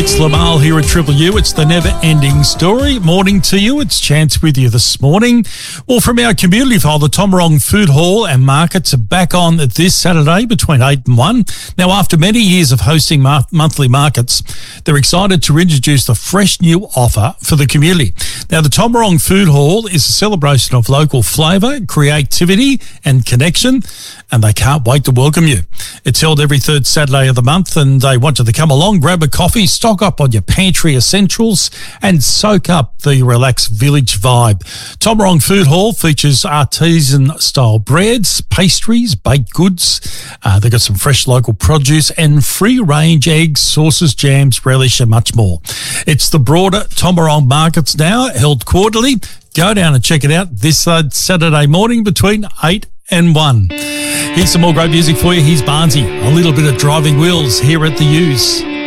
It's Lamal here at Triple U. It's the never-ending story. Morning to you. It's Chance with you this morning. Well, from our community file, the Tomarong Food Hall and Markets are back on this Saturday between 8 and 1. Now, after many years of hosting monthly markets, they're excited to introduce the fresh new offer for the community. Now, the Tomarong Food Hall is a celebration of local flavour, creativity and connection, and they can't wait to welcome you. It's held every third Saturday of the month, and they want you to come along, grab a coffee, stock up on your pantry essentials and soak up the relaxed village vibe. Tomarong Food Hall features artisan-style breads, pastries, baked goods. They've got some fresh local produce and free-range eggs, sauces, jams, relish and much more. It's the broader Tomarong Markets now, held quarterly. Go down and check it out this Saturday morning between 8 and 1. Here's some more great music for you. Here's Barnsey, a little bit of Driving Wheels here at the U's.